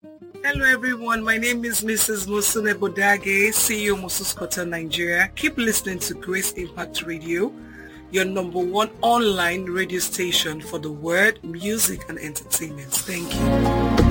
Hello everyone, my name is Mrs. Musune Bodage, CEO Musus Kotel Nigeria. Keep listening to Grace Impact Radio, your number one online radio station for the word, music and entertainment. Thank you.